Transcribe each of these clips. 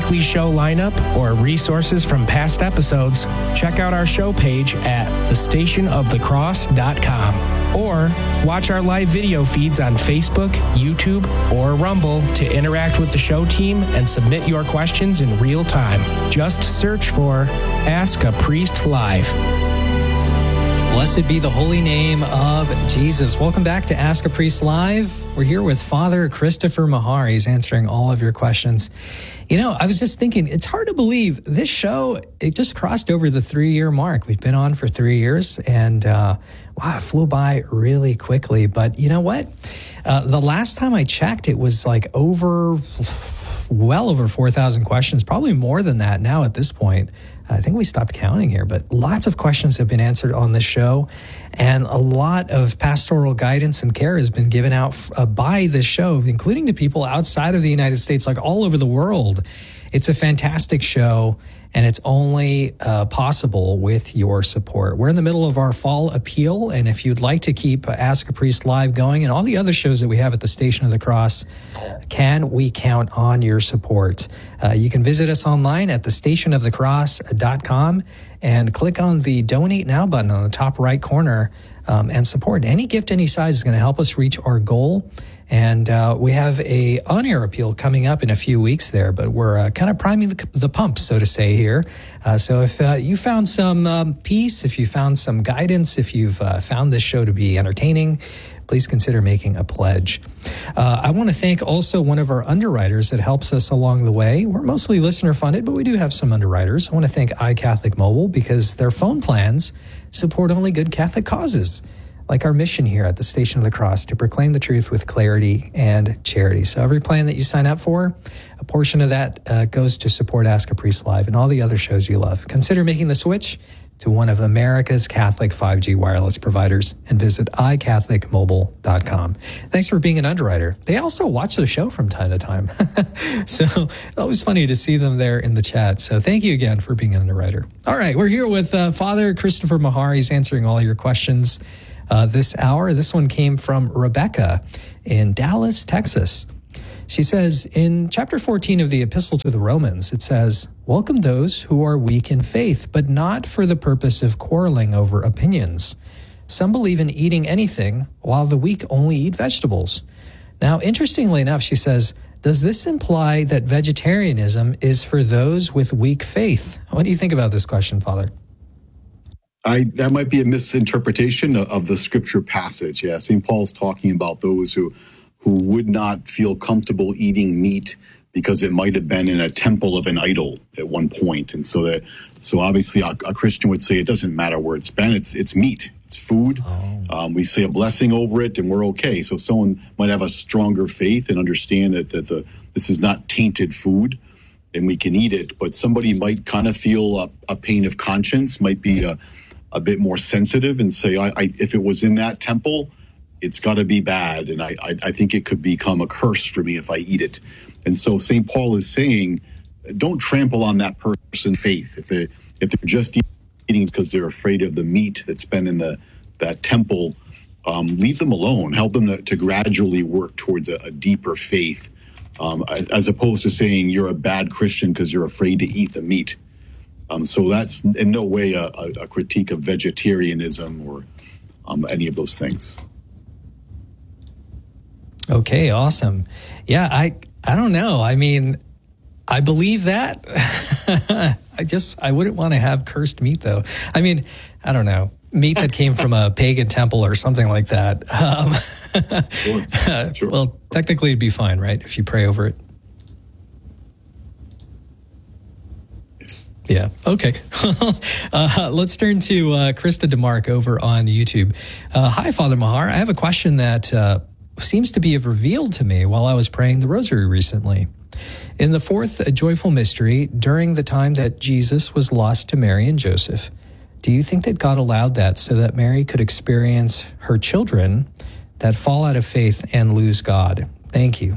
weekly show lineup or resources from past episodes, check out our show page at thestationofthecross.com or watch our live video feeds on Facebook, YouTube, or Rumble to interact with the show team and submit your questions in real time. Just search for Ask a Priest Live. Blessed be the holy name of Jesus. Welcome back to Ask a Priest Live. We're here with Father Christopher Mahar. He's answering all of your questions. You know, I was just thinking, it's hard to believe this show, it just crossed over the 3-year mark. We've been on for 3 years, and wow, it flew by really quickly. But you know what? The last time I checked, it was like well over 4,000 questions, probably more than that now at this point. I think we stopped counting here, but lots of questions have been answered on this show, and a lot of pastoral guidance and care has been given out by this show, including to people outside of the United States, like all over the world. It's a fantastic show, and it's only possible with your support. We're in the middle of our fall appeal, and if you'd like to keep Ask a Priest Live going and all the other shows that we have at the Station of the Cross, can we count on your support? You can visit us online at thestationofthecross.com and click on the Donate Now button on the top right corner and support. Any gift, any size is going to help us reach our goal. And we have a on-air appeal coming up in a few weeks there, but we're kind of priming the pump, so to say, here. So if you found some peace, if you found some guidance, if you've found this show to be entertaining, please consider making a pledge. I want to thank also one of our underwriters that helps us along the way. We're mostly listener-funded, but we do have some underwriters. I want to thank iCatholic Mobile because their phone plans support only good Catholic causes, like our mission here at the Station of the Cross, to proclaim the truth with clarity and charity. So every plan that you sign up for, a portion of that goes to support Ask a Priest Live and all the other shows you love. Consider making the switch to one of America's Catholic 5G wireless providers and visit iCatholicMobile.com. Thanks for being an underwriter. They also watch the show from time to time. So it's always funny to see them there in the chat. So thank you again for being an underwriter. All right, we're here with Father Christopher Mahar. He's answering all your questions this hour. This one came from Rebecca in Dallas, Texas. She says, in chapter 14 of the Epistle to the Romans, it says, "Welcome those who are weak in faith, but not for the purpose of quarreling over opinions. Some believe in eating anything, while the weak only eat vegetables." Now, interestingly enough, she says, does this imply that vegetarianism is for those with weak faith? What do you think about this question, Father? That might be a misinterpretation of the scripture passage. Yeah, St. Paul's talking about those who would not feel comfortable eating meat because it might have been in a temple of an idol at one point. And so obviously a Christian would say it doesn't matter where it's been, it's meat, it's food. Oh. We say a blessing over it and we're okay. So someone might have a stronger faith and understand that this is not tainted food and we can eat it, but somebody might kind of feel a pain of conscience, might be a bit more sensitive and say, if it was in that temple, it's got to be bad, and I think it could become a curse for me if I eat it. And so St. Paul is saying, don't trample on that person's faith. If they're just eating because they're afraid of the meat that's been in that temple, leave them alone. Help them to gradually work towards a deeper faith, as opposed to saying you're a bad Christian because you're afraid to eat the meat. So that's in no way a critique of vegetarianism or any of those things. Okay, awesome. Yeah, I don't know. I mean, I believe that. I wouldn't want to have cursed meat, though. I mean, I don't know. Meat that came from a pagan temple or something like that. Sure. Well, technically it'd be fine, right, if you pray over it? Yes. Yeah, okay. Let's turn to Krista DeMark over on YouTube. Hi, Father Mahar. I have a question that seems to be revealed to me while I was praying the rosary recently. In the fourth joyful mystery, during the time that Jesus was lost to Mary and Joseph, do you think that God allowed that so that Mary could experience her children that fall out of faith and lose God? Thank you.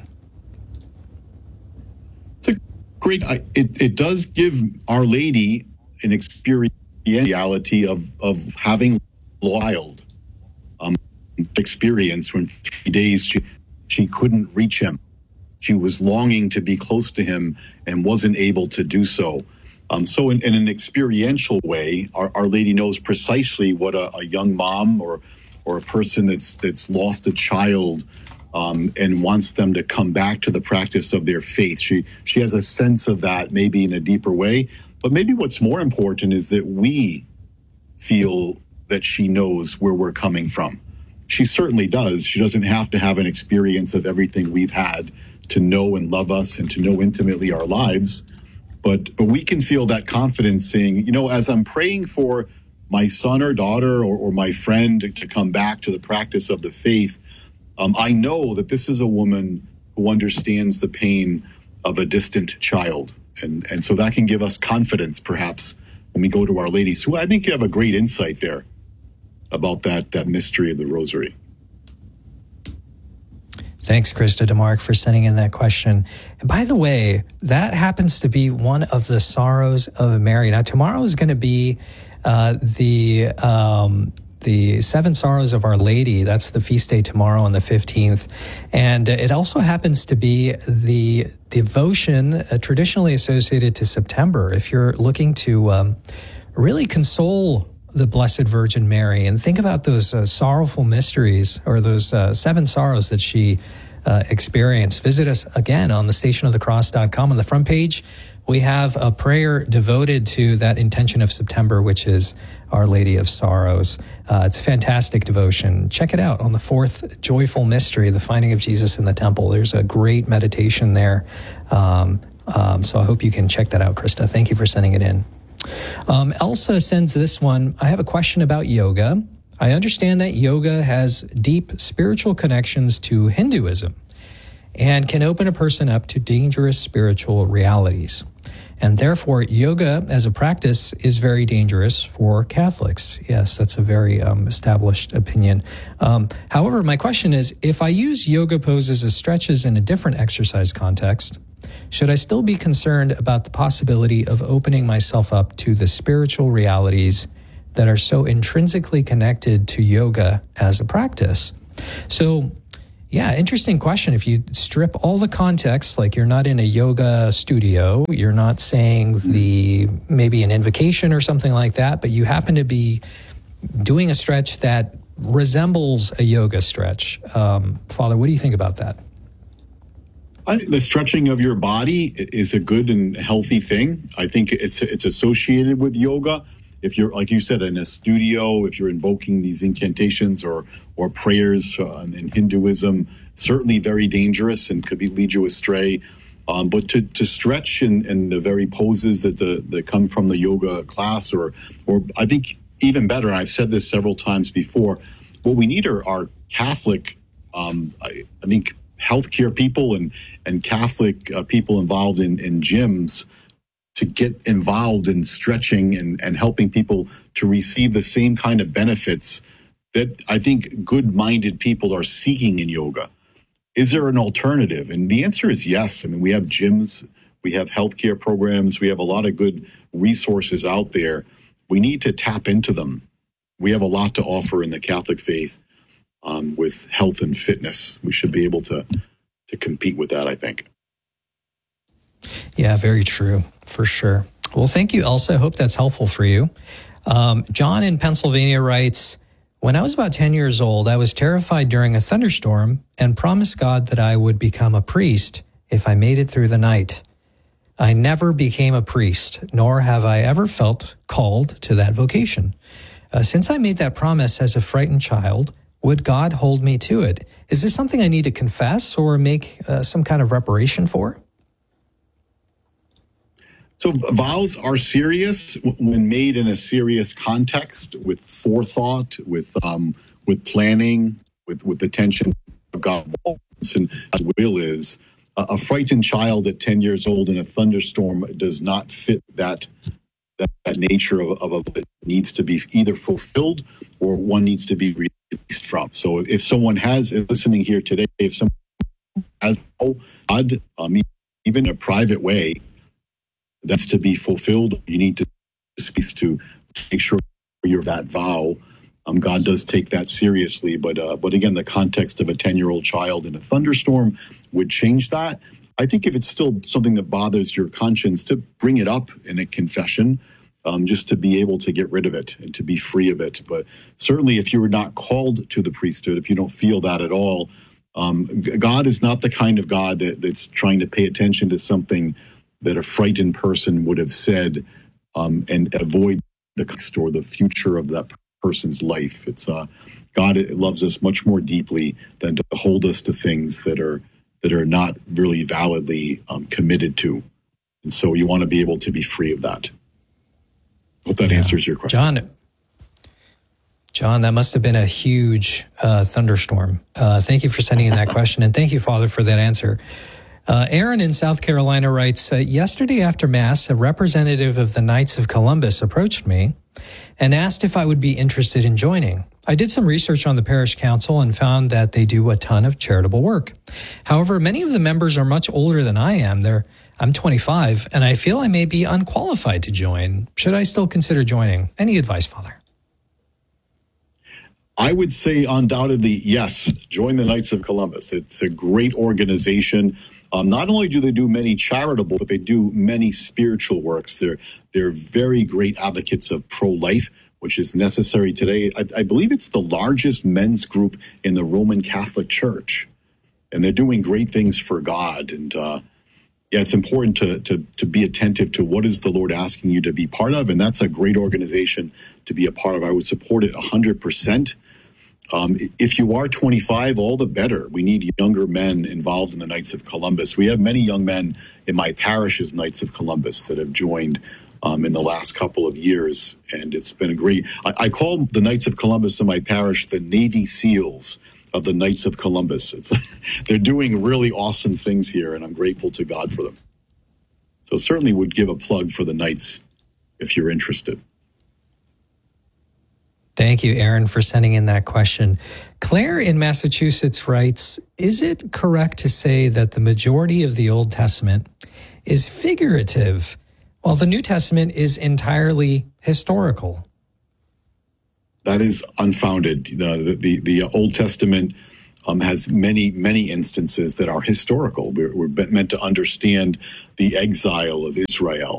It's a great. It does give Our Lady an experientiality of having wild experience when 3 days she couldn't reach him. She was longing to be close to him and wasn't able to do so. So in an experiential way, Our Lady knows precisely what a young mom or a person that's lost a child and wants them to come back to the practice of their faith. She has a sense of that maybe in a deeper way. But maybe what's more important is that we feel that she knows where we're coming from. She certainly does. She doesn't have to have an experience of everything we've had to know and love us and to know intimately our lives. But we can feel that confidence saying, as I'm praying for my son or daughter or my friend to come back to the practice of the faith, I know that this is a woman who understands the pain of a distant child. And so that can give us confidence, perhaps, when we go to Our Lady. So I think you have a great insight there about that mystery of the Rosary. Thanks, Krista DeMarc, for sending in that question. And by the way, that happens to be one of the sorrows of Mary. Now, tomorrow is going to be the Seven Sorrows of Our Lady. That's the feast day tomorrow on the 15th. And it also happens to be the devotion traditionally associated to September. If you're looking to really console the Blessed Virgin Mary and think about those sorrowful mysteries or those seven sorrows that she experienced, visit us again on the stationofthecross.com. On the front page, we have a prayer devoted to that intention of September, which is Our Lady of Sorrows. It's a fantastic devotion. Check it out on the fourth joyful mystery, the finding of Jesus in the temple. There's a great meditation there. So I hope you can check that out, Krista. Thank you for sending it in. Elsa sends this one. I have a question about yoga. I understand that yoga has deep spiritual connections to Hinduism and can open a person up to dangerous spiritual realities. And therefore, yoga as a practice is very dangerous for Catholics. Yes, that's a very established opinion. However, my question is, if I use yoga poses as stretches in a different exercise context, should I still be concerned about the possibility of opening myself up to the spiritual realities that are so intrinsically connected to yoga as a practice? So, yeah, interesting question. If you strip all the context, like you're not in a yoga studio, you're not saying maybe an invocation or something like that, but you happen to be doing a stretch that resembles a yoga stretch. Father, what do you think about that? I think the stretching of your body is a good and healthy thing. I think it's associated with yoga. If you're, like you said, in a studio, if you're invoking these incantations or prayers in Hinduism, certainly very dangerous and could lead you astray. But to stretch in the very poses that come from the yoga class, or I think even better, and I've said this several times before, what we need are Catholic, I think, healthcare people and Catholic people involved in gyms to get involved in stretching and helping people to receive the same kind of benefits that I think good-minded people are seeking in yoga. Is there an alternative? And the answer is yes. I mean, we have gyms, we have healthcare programs, we have a lot of good resources out there. We need to tap into them. We have a lot to offer in the Catholic faith. With health and fitness, we should be able to compete with that, I think. Yeah, very true, for sure. Well, thank you, Elsa. I hope that's helpful for you. John in Pennsylvania writes, when I was about 10 years old, I was terrified during a thunderstorm and promised God that I would become a priest if I made it through the night. I never became a priest, nor have I ever felt called to that vocation. Since I made that promise as a frightened child, would God hold me to it? Is this something I need to confess or make some kind of reparation for? So vows are serious when made in a serious context, with forethought, with planning, with attention to God and His will is. A frightened child at 10 years old in a thunderstorm does not fit that nature of that needs to be either fulfilled or one needs to be released from. So if someone has, listening here today, if someone has God, even in a private way, that's to be fulfilled, you need to speak to make sure you're that vow. God does take that seriously, but again, the context of a 10-year-old child in a thunderstorm would change that. I think if it's still something that bothers your conscience, to bring it up in a confession, just to be able to get rid of it and to be free of it. But certainly if you were not called to the priesthood, if you don't feel that at all, God is not the kind of God that's trying to pay attention to something that a frightened person would have said and avoid the cost or the future of that person's life. It's God loves us much more deeply than to hold us to things that are not really validly committed to. And so you want to be able to be free of that. Hope that answers your question. John, that must have been a huge thunderstorm. Thank you for sending in that question, and thank you, Father, for that answer. Aaron in South Carolina writes, yesterday after Mass, a representative of the Knights of Columbus approached me and asked if I would be interested in joining. I did some research on the parish council and found that they do a ton of charitable work. However, many of the members are much older than I am. I'm 25, and I feel I may be unqualified to join. Should I still consider joining? Any advice, Father? I would say undoubtedly, yes, join the Knights of Columbus. It's a great organization. Not only do they do many charitable, but they do many spiritual works. They're very great advocates of pro-life, which is necessary today. I believe it's the largest men's group in the Roman Catholic Church, and they're doing great things for God. And it's important to be attentive to what is the Lord asking you to be part of, and that's a great organization to be a part of. I would support it 100%. If you are 25, all the better. We need younger men involved in the Knights of Columbus. We have many young men in my parish as Knights of Columbus that have joined in the last couple of years, and it's been a great. I call the Knights of Columbus in my parish the Navy SEALs of the Knights of Columbus. They're doing really awesome things here, and I'm grateful to God for them. So certainly would give a plug for the Knights if you're interested. Thank you, Aaron, for sending in that question. Claire in Massachusetts writes, is it correct to say that the majority of the Old Testament is figurative, while the New Testament is entirely historical? That is unfounded. The Old Testament has many instances that are historical. We're meant to understand the exile of Israel,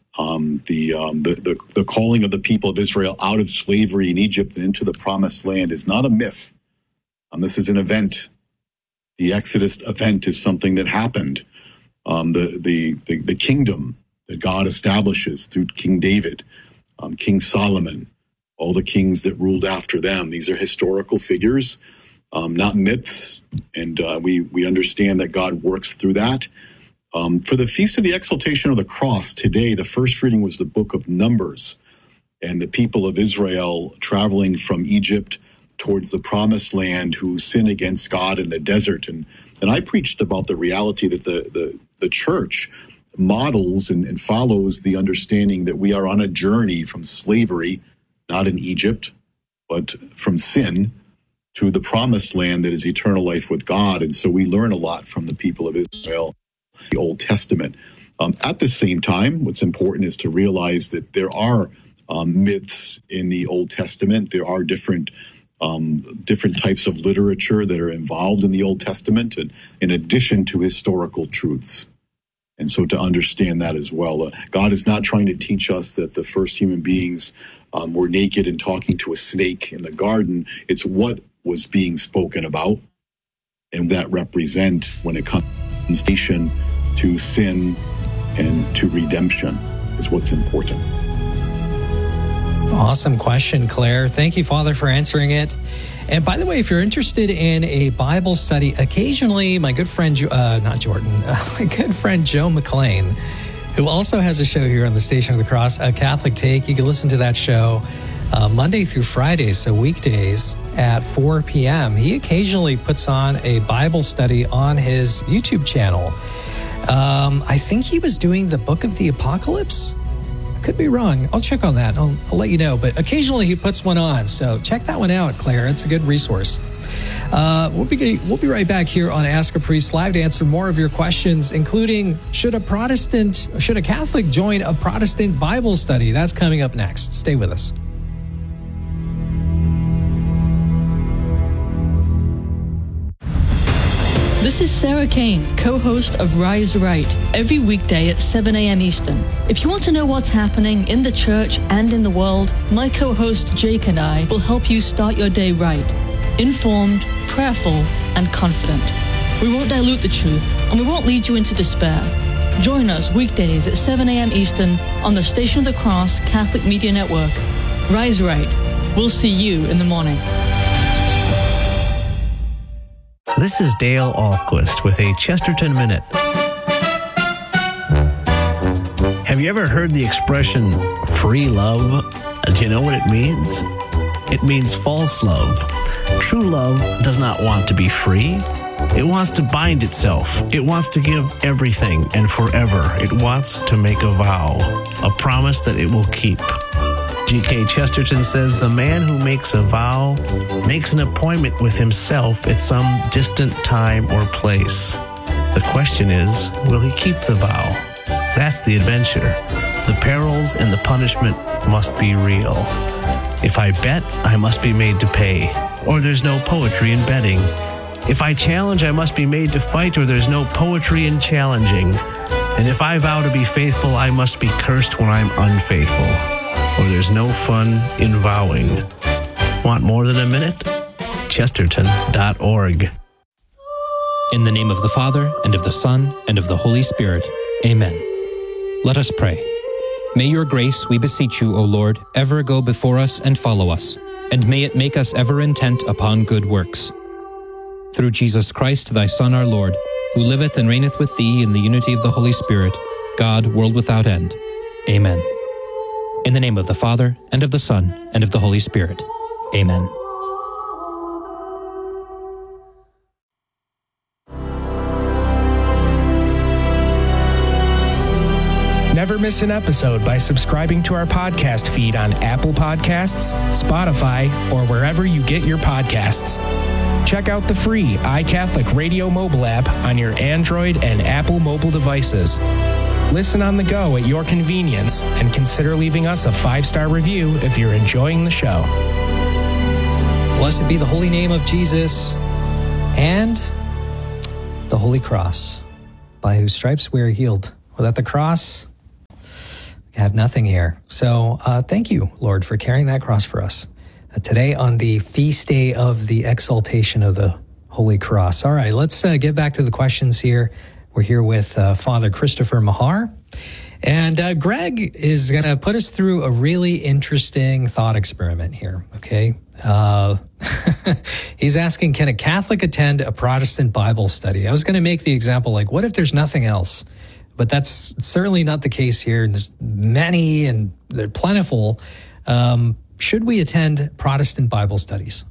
the calling of the people of Israel out of slavery in Egypt and into the Promised Land is not a myth. This is an event. The Exodus event is something that happened. The kingdom that God establishes through King David, King Solomon, all the kings that ruled after them. These are historical figures, not myths, and we understand that God works through that. For the Feast of the Exaltation of the Cross today, the first reading was the book of Numbers, and the people of Israel traveling from Egypt towards the Promised Land who sin against God in the desert. And I preached about the reality that the church models and follows the understanding that we are on a journey from slavery, not in Egypt, but from sin to the Promised Land that is eternal life with God. And so we learn a lot from the people of Israel, the Old Testament. At the same time, what's important is to realize that there are myths in the Old Testament. There are different types of literature that are involved in the Old Testament, and in addition to historical truths. And so to understand that as well, God is not trying to teach us that the first human beings were naked and talking to a snake in the garden. It's what was being spoken about, and that represent when it comes to sin and to redemption is what's important. Awesome question, Claire. Thank you, Father, for answering it. And by the way, if you're interested in a Bible study, occasionally my good friend, my good friend Joe McLean, who also has a show here on the Station of the Cross, A Catholic Take. You can listen to that show Monday through Friday, so weekdays at 4 p.m. He occasionally puts on a Bible study on his YouTube channel. I think he was doing the Book of the Apocalypse. Could be wrong. I'll check on that. I'll let you know. But occasionally he puts one on. So check that one out, Claire. It's a good resource. We'll be right back here on Ask a Priest Live to answer more of your questions, including should a Catholic join a Protestant Bible study? That's coming up next. Stay with us. This is Sarah Kane, co-host of Rise Right, every weekday at 7 a.m. Eastern. If you want to know what's happening in the church and in the world, my co-host Jake and I will help you start your day right, informed, prayerful, and confident. We won't dilute the truth, and we won't lead you into despair. Join us weekdays at 7 a.m. Eastern on the Station of the Cross Catholic Media Network. Rise Right. We'll see you in the morning. This is Dale Ahlquist with a Chesterton Minute. Have you ever heard the expression free love? Do you know what it means? It means false love. True love does not want to be free. It wants to bind itself. It wants to give everything and forever. It wants to make a vow, a promise that it will keep. G.K. Chesterton says the man who makes a vow makes an appointment with himself at some distant time or place. The question is, will he keep the vow? That's the adventure. The perils and the punishment must be real. If I bet, I must be made to pay, or there's no poetry in betting. If I challenge, I must be made to fight, or there's no poetry in challenging. And if I vow to be faithful, I must be cursed when I'm unfaithful, or there's no fun in vowing. Want more than a minute? Chesterton.org. In the name of the Father, and of the Son, and of the Holy Spirit. Amen. Let us pray. May your grace, we beseech you, O Lord, ever go before us and follow us, and may it make us ever intent upon good works. Through Jesus Christ, thy Son, our Lord, who liveth and reigneth with thee in the unity of the Holy Spirit, God, world without end. Amen. In the name of the Father, and of the Son, and of the Holy Spirit. Amen. Never miss an episode by subscribing to our podcast feed on Apple Podcasts, Spotify, or wherever you get your podcasts. Check out the free iCatholic Radio mobile app on your Android and Apple mobile devices. Listen on the go at your convenience, and consider leaving us a 5-star review if you're enjoying the show. Blessed be the holy name of Jesus and the Holy Cross, by whose stripes we are healed. Without the cross, we have nothing here. So thank you, Lord, for carrying that cross for us. Today on the feast day of the exaltation of the Holy Cross. All right, let's get back to the questions here. We're here with Father Christopher Mahar. And Greg is going to put us through a really interesting thought experiment here, okay? He's asking, can a Catholic attend a Protestant Bible study? I was going to make the example, like, what if there's nothing else? But that's certainly not the case here. There's many, and they're plentiful. Should we attend Protestant Bible studies?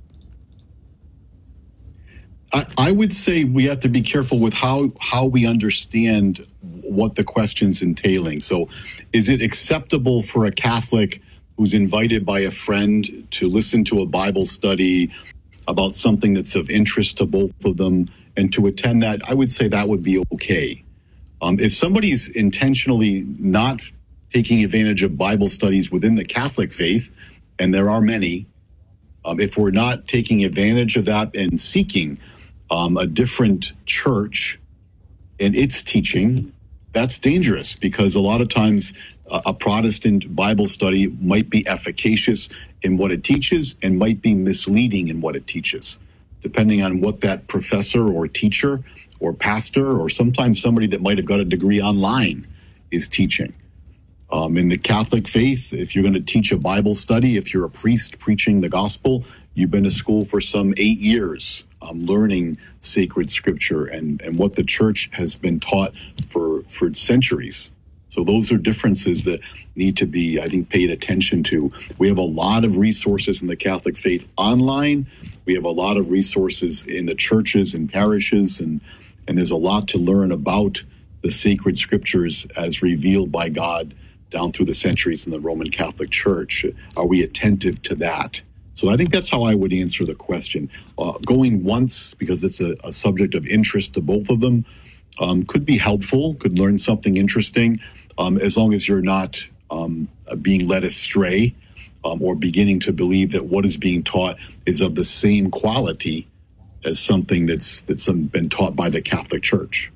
I would say we have to be careful with how we understand what the question's entailing. So is it acceptable for a Catholic who's invited by a friend to listen to a Bible study about something that's of interest to both of them and to attend that? I would say that would be okay. If somebody's intentionally not taking advantage of Bible studies within the Catholic faith, and there are many, if we're not taking advantage of that and seeking a different church and its teaching, that's dangerous, because a lot of times a Protestant Bible study might be efficacious in what it teaches and might be misleading in what it teaches, depending on what that professor or teacher or pastor, or sometimes somebody that might have got a degree online, is teaching. In the Catholic faith, if you're going to teach a Bible study, if you're a priest preaching the gospel, you've been to school for some 8 years, learning sacred scripture and what the church has been taught for centuries. So those are differences that need to be, I think, paid attention to. We have a lot of resources in the Catholic faith online. We have a lot of resources in the churches and parishes, and there's a lot to learn about the sacred scriptures as revealed by God down through the centuries in the Roman Catholic Church. Are we attentive to that? So I think that's how I would answer the question. Going once, because it's a subject of interest to both of them, could be helpful, could learn something interesting, as long as you're not being led astray or beginning to believe that what is being taught is of the same quality as something that's been taught by the Catholic Church.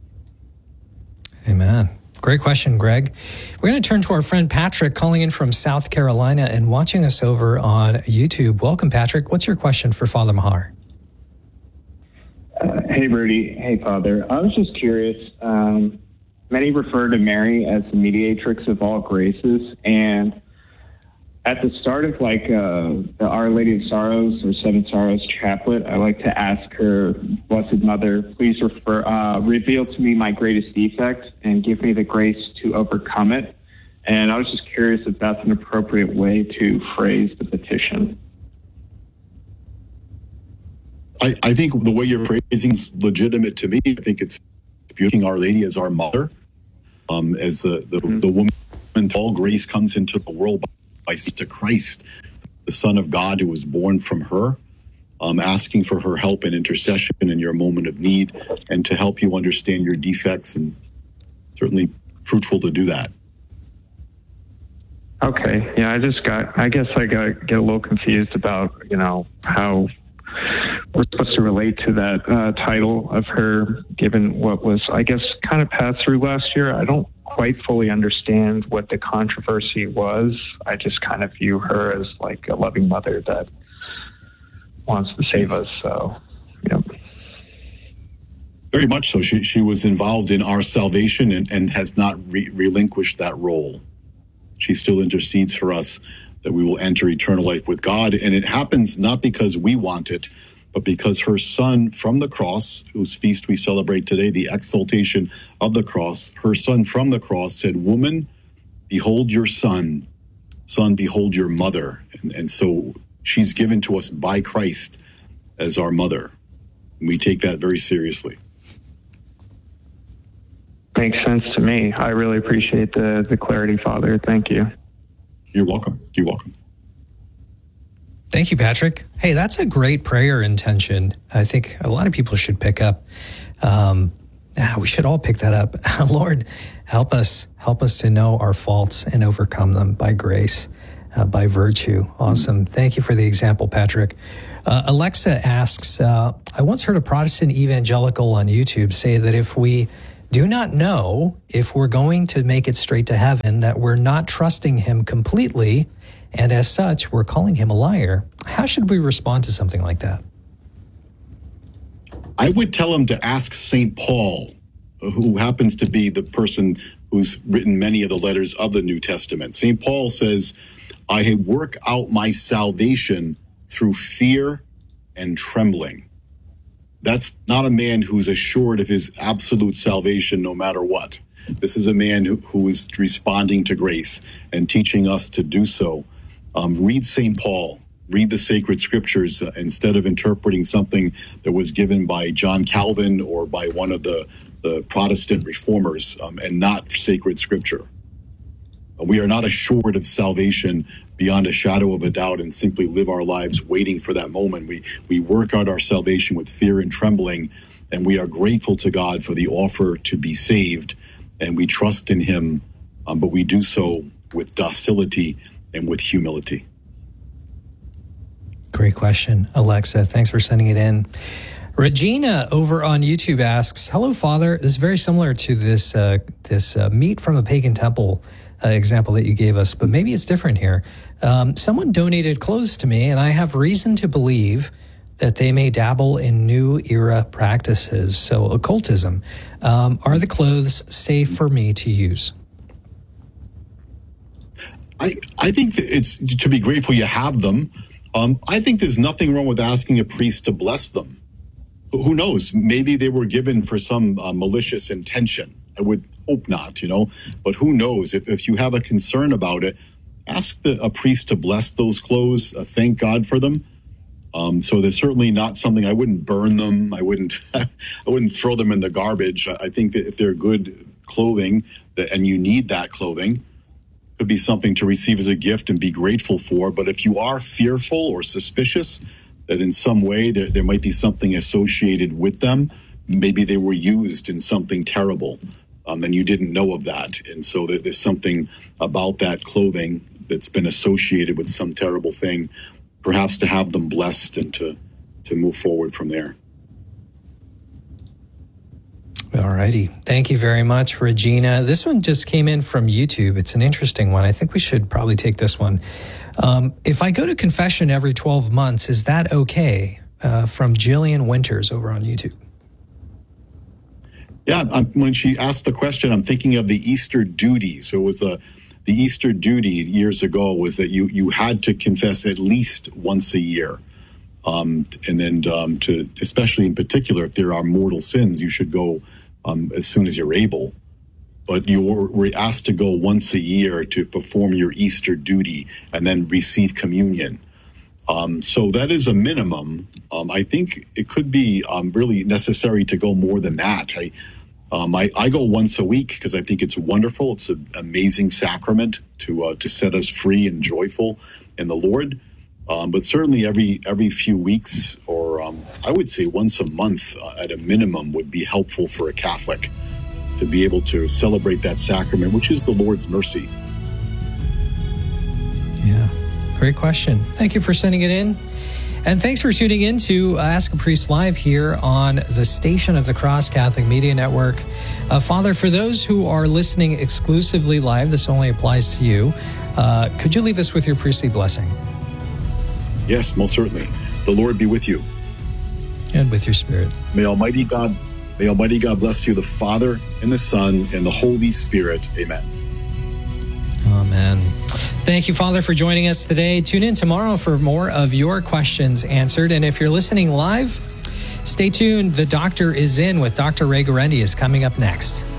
Amen. Great question, Greg. We're going to turn to our friend Patrick calling in from South Carolina and watching us over on YouTube. Welcome, Patrick. What's your question for Father Mahar? Hey, Rudy. Hey, Father. I was just curious. Many refer to Mary as the mediatrix of all graces, and at the start of the Our Lady of Sorrows or Seven Sorrows chaplet, I like to ask her, Blessed Mother, please reveal to me my greatest defect and give me the grace to overcome it. And I was just curious if that's an appropriate way to phrase the petition. I think the way you're phrasing is legitimate to me. I think it's beautiful. Our Lady as our mother, as the woman, all grace comes into the world by to Christ, the Son of God who was born from her, asking for her help and intercession in your moment of need and to help you understand your defects, and certainly fruitful to do that. Okay. Yeah, I guess I get a little confused about, how we're supposed to relate to that title of her, given what was, I guess, kind of passed through last year. I don't quite fully understand what the controversy was. I just kind of view her as like a loving mother that wants to save us. So, yeah. Very much so. She was involved in our salvation and has not relinquished that role. She still intercedes for us that we will enter eternal life with God. And it happens not because we want it, but because her Son from the cross, whose feast we celebrate today, the exaltation of the cross, her Son from the cross said, Woman, behold your son. Son, behold your mother. And so she's given to us by Christ as our mother. And we take that very seriously. Makes sense to me. I really appreciate the clarity, Father. Thank you. You're welcome. You're welcome. Thank you, Patrick. Hey, that's a great prayer intention. I think a lot of people should pick up. We should all pick that up. Lord, help us to know our faults and overcome them by grace, by virtue. Awesome. Thank you for the example, Patrick. Alexa asks, I once heard a Protestant evangelical on YouTube say that if we do not know if we're going to make it straight to heaven, that we're not trusting him completely, and as such, we're calling him a liar. How should we respond to something like that? I would tell him to ask St. Paul, who happens to be the person who's written many of the letters of the New Testament. St. Paul says, I work out my salvation through fear and trembling. That's not a man who's assured of his absolute salvation no matter what. This is a man who is responding to grace and teaching us to do so. Read St. Paul. Read the sacred scriptures instead of interpreting something that was given by John Calvin or by one of the Protestant reformers, and not sacred scripture. We are not assured of salvation beyond a shadow of a doubt and simply live our lives waiting for that moment. We work out our salvation with fear and trembling, and we are grateful to God for the offer to be saved, and we trust in him, but we do so with docility and with humility. Great question, Alexa. Thanks for sending it in. Regina over on YouTube asks, hello, Father. This is very similar to this meat from a pagan temple example that you gave us, but maybe it's different here. Someone donated clothes to me, and I have reason to believe that they may dabble in new era practices, so occultism. Are the clothes safe for me to use? I think that it's to be grateful you have them. I think there's nothing wrong with asking a priest to bless them. Who knows? Maybe they were given for some malicious intention. I would hope not, but who knows? If you have a concern about it, ask a priest to bless those clothes, thank God for them. So there's certainly not something, I wouldn't burn them. I wouldn't throw them in the garbage. I think that if they're good clothing and you need that clothing, could be something to receive as a gift and be grateful for. But if you are fearful or suspicious that in some way there might be something associated with them, maybe they were used in something terrible, and you didn't know of that. And so there's something about that clothing that's been associated with some terrible thing, perhaps to have them blessed and to move forward from there. All righty. Thank you very much, Regina. This one just came in from YouTube. It's an interesting one. I think we should probably take this one. If I go to confession every 12 months, is that okay? From Jillian Winters over on YouTube. Yeah, when she asked the question, I'm thinking of the Easter duty. So it was the Easter duty years ago was that you had to confess at least once a year. And then to, especially in particular, if there are mortal sins, you should go as soon as you're able. But you were asked to go once a year to perform your Easter duty and then receive communion. So that is a minimum. I think it could be really necessary to go more than that. I go once a week because I think it's wonderful. It's an amazing sacrament to set us free and joyful in the Lord. But certainly every few weeks, or I would say once a month at a minimum, would be helpful for a Catholic to be able to celebrate that sacrament, which is the Lord's mercy. Yeah, great question. Thank you for sending it in. And thanks for tuning in to Ask a Priest Live here on the Station of the Cross Catholic Media Network. Father, for those who are listening exclusively live, this only applies to you. Could you leave us with your priestly blessing? Yes, most certainly. The Lord be with you. And with your spirit. May Almighty God bless you, the Father, and the Son, and the Holy Spirit. Amen. Amen. Thank you, Father, for joining us today. Tune in tomorrow for more of your questions answered. And if you're listening live, stay tuned. The Doctor is In with Dr. Ray Guarendi is coming up next.